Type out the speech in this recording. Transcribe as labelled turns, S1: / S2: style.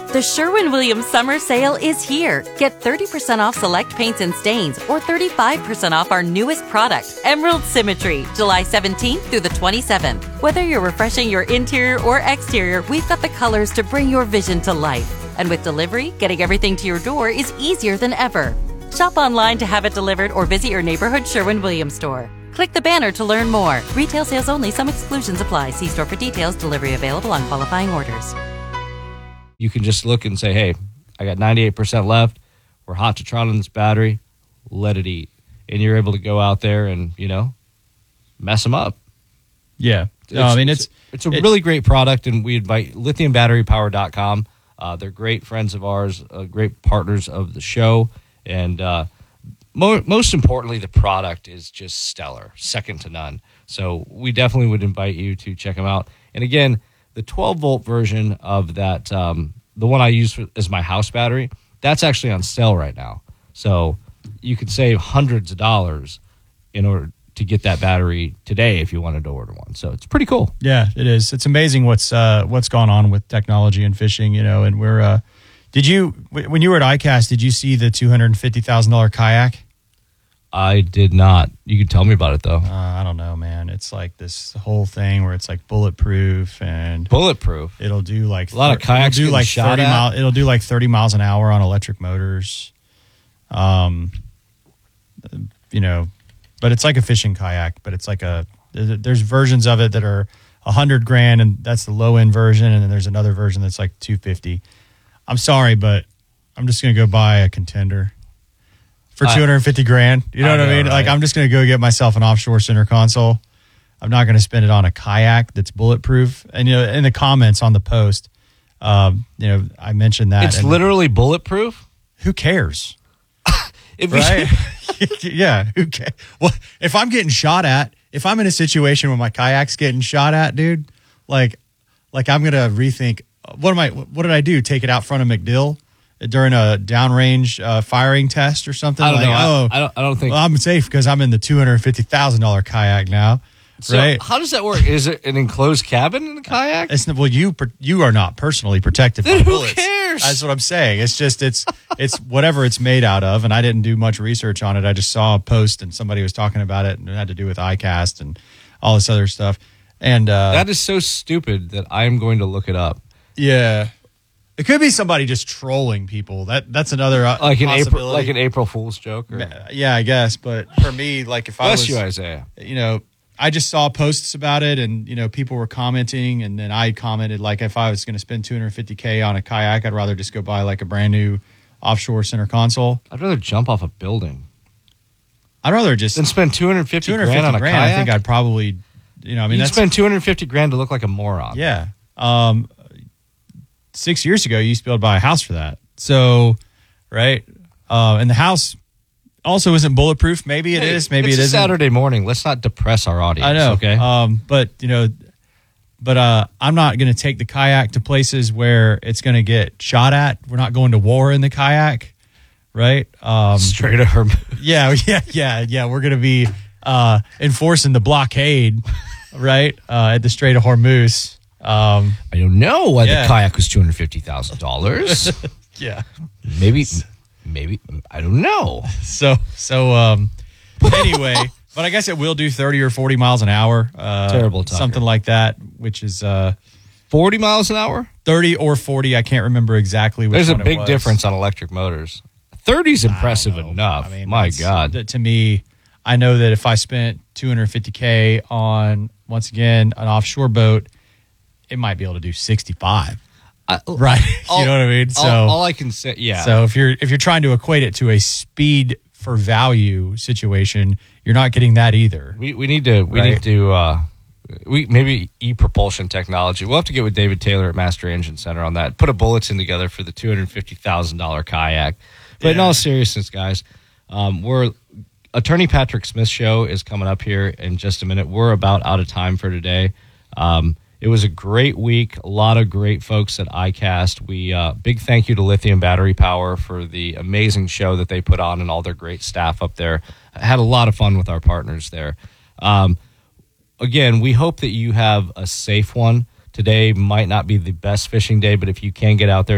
S1: The Sherwin-Williams Summer Sale is here. Get 30% off select paints and stains or 35% off our newest product, Emerald Symmetry, July 17th through the 27th. Whether you're refreshing your interior or exterior, we've got the colors to bring your vision to life. And with delivery, getting everything to your door is easier than ever. Shop online to have it delivered or visit your neighborhood Sherwin-Williams store. Click the banner to learn more. Retail sales only. Some exclusions apply. See store for details. Delivery available on qualifying orders.
S2: You can just look and say, hey, I got 98% left. We're hot to trot on this battery. Let it eat. And you're able to go out there and, mess them up.
S3: Yeah. It's
S2: a really great product, and we invite lithiumbatterypower.com. They're great friends of ours, great partners of the show. And most importantly, the product is just stellar, second to none. So we definitely would invite you to check them out. And again, the 12-volt version of that, the one I use as my house battery, that's actually on sale right now. So you could save hundreds of dollars in order to get that battery today if you wanted to order one. So it's pretty cool.
S3: Yeah, it is. It's amazing what's gone on with technology and fishing, and we're when you were at ICAST, did you see the $250,000 kayak?
S2: I did not. You can tell me about it, though.
S3: I don't know, man. It's like this whole thing where it's like bulletproof and
S2: bulletproof.
S3: It'll do like
S2: a lot of kayaks.
S3: It'll do like 30 miles. It'll do like 30 miles an hour on electric motors. But it's like a fishing kayak. But it's like there's versions of it that are $100,000, and that's the low end version, and then there's another version that's like $250,000. I'm sorry, but I'm just gonna go buy a Contender for $250,000. You know what I mean? Right? Like, I'm just going to go get myself an offshore center console. I'm not going to spend it on a kayak that's bulletproof. And, in the comments on the post, I mentioned that.
S2: It's literally bulletproof?
S3: Who cares? Right? Yeah. Who cares? Well, if I'm getting shot at, if I'm in a situation where my kayak's getting shot at, dude, like I'm going to rethink, what did I do? Take it out front of MacDill during a downrange firing test or something?
S2: I don't know. I don't think.
S3: Well, I'm safe because I'm in the $250,000 kayak now.
S2: So
S3: right?
S2: How does that work? Is it an enclosed cabin in the kayak?
S3: You are not personally protected
S2: then
S3: from
S2: who
S3: bullets.
S2: Cares?
S3: That's what I'm saying. It's just it's whatever it's made out of, and I didn't do much research on it. I just saw a post and somebody was talking about it, and it had to do with ICAST and all this other stuff. And
S2: that is so stupid that I'm going to look it up.
S3: Yeah. It could be somebody just trolling people. That's another possibility.
S2: Like an April Fool's joke. Or?
S3: Yeah, I guess. But for me, like if I was,
S2: bless you, Isaiah.
S3: I just saw posts about it, and people were commenting, and then I commented like if I was going to spend $250,000 on a kayak, I'd rather just go buy like a brand new offshore center console.
S2: I'd rather jump off a building.
S3: I'd rather just
S2: than spend $250,000 on a kayak.
S3: I think I'd probably,
S2: you'd spend $250,000 to look like a moron.
S3: Yeah. 6 years ago, you used to be able to buy a house for that. So, right? And the house also isn't bulletproof. Maybe it is. Maybe it isn't.
S2: It's Saturday morning. Let's not depress our audience.
S3: I know.
S2: Okay.
S3: But I'm not going to take the kayak to places where it's going to get shot at. We're not going to war in the kayak, right?
S2: Strait of Hormuz.
S3: Yeah. We're going to be enforcing the blockade, right? At the Strait of Hormuz.
S2: I don't know why the kayak was $250,000.
S3: Yeah,
S2: maybe I don't know.
S3: So anyway, but I guess it will do 30 or 40 miles an hour.
S2: Terrible talker.
S3: Something like that, which is
S2: 40 miles an hour,
S3: 30 or 40. I can't remember exactly.
S2: There's a big difference on electric motors. 30 is impressive enough. I mean, my God,
S3: to me, I know that if I spent $250,000 on once again an offshore boat, it might be able to do 65. Right. You know what I mean? So
S2: all I can say, yeah.
S3: So if you're trying to equate it to a speed for value situation, you're not getting that either.
S2: We need to maybe e-propulsion technology. We'll have to get with David Taylor at Master Engine Center on that. Put a bulletin together for the $250,000 kayak. But in all seriousness, guys, Attorney Patrick Smith's show is coming up here in just a minute. We're about out of time for today. It was a great week. A lot of great folks at ICAST. Big thank you to Lithium Battery Power for the amazing show that they put on and all their great staff up there. I had a lot of fun with our partners there. Again, we hope that you have a safe one. Today might not be the best fishing day, but if you can get out there,